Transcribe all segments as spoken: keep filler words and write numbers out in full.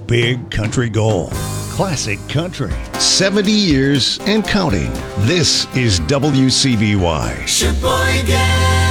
Big Country Gold. Classic country. seventy years and counting. This is W C B Y. Sheboygan.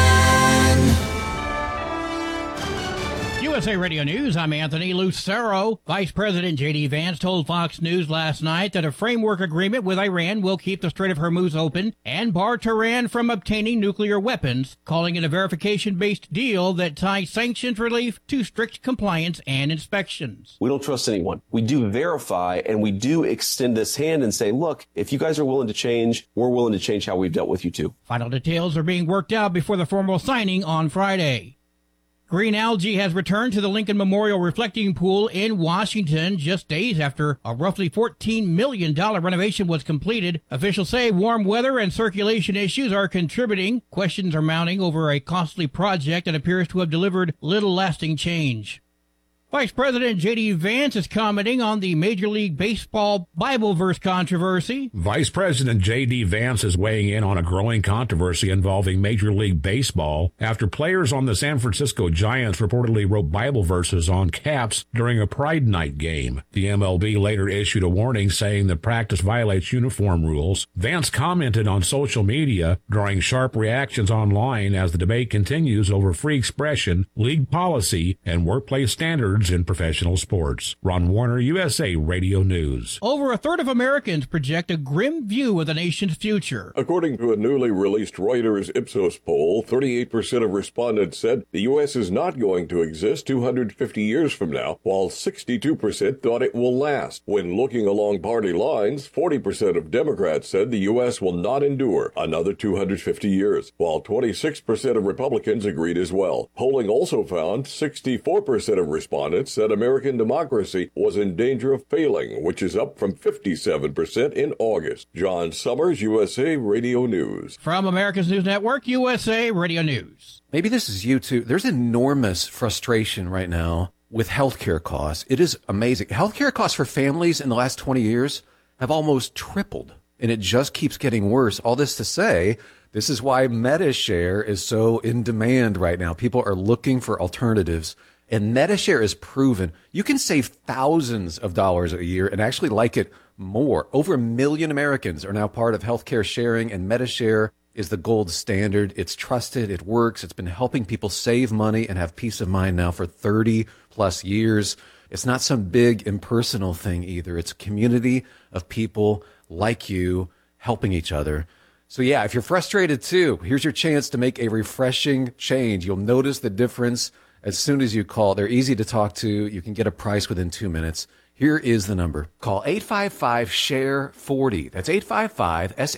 U S A Radio News, I'm Anthony Lucero. Vice President J D. Vance told Fox News last night that a framework agreement with Iran will keep the Strait of Hormuz open and bar Tehran from obtaining nuclear weapons, calling it a verification-based deal that ties sanctions relief to strict compliance and inspections. We don't trust anyone. We do verify, and we do extend this hand and say, look, if you guys are willing to change, we're willing to change how we've dealt with you too. Final details are being worked out before the formal signing on Friday. Green algae has returned to the Lincoln Memorial Reflecting Pool in Washington just days after a roughly fourteen million dollars renovation was completed. Officials say warm weather and circulation issues are contributing. Questions are mounting over a costly project that appears to have delivered little lasting change. Vice President J D. Vance is commenting on the Major League Baseball Bible verse controversy. Vice President J D. Vance is weighing in on a growing controversy involving Major League Baseball after players on the San Francisco Giants reportedly wrote Bible verses on caps during a Pride Night game. The M L B later issued a warning saying the practice violates uniform rules. Vance commented on social media, drawing sharp reactions online as the debate continues over free expression, league policy, and workplace standards in professional sports. Ron Warner, U S A Radio News. Over a third of Americans project a grim view of the nation's future. According to a newly released Reuters Ipsos poll, thirty-eight percent of respondents said the U S is not going to exist two hundred fifty years from now, while sixty-two percent thought it will last. When looking along party lines, forty percent of Democrats said the U S will not endure another two hundred fifty years, while twenty-six percent of Republicans agreed as well. Polling also found sixty-four percent of respondents said American democracy was in danger of failing, which is up from fifty-seven percent in August. John Summers, U S A Radio News. From America's News Network, U S A Radio News. Maybe this is you too. There's enormous frustration right now with healthcare costs. It is amazing. Healthcare costs for families in the last twenty years have almost tripled, and it just keeps getting worse. All this to say, this is why MediShare is so in demand right now. People are looking for alternatives. And MediShare is proven you can save thousands of dollars a year and actually like it more. Over a million Americans are now part of healthcare sharing, and MediShare is the gold standard. It's trusted. It works. It's been helping people save money and have peace of mind now for thirty plus years. It's not some big impersonal thing either. It's a community of people like you helping each other. So yeah, if you're frustrated too, here's your chance to make a refreshing change. You'll notice the difference as soon as you call. They're easy to talk to. You can get a price within two minutes. Here is the number. Call eight five five, S H A R E, forty. That's eight five five, S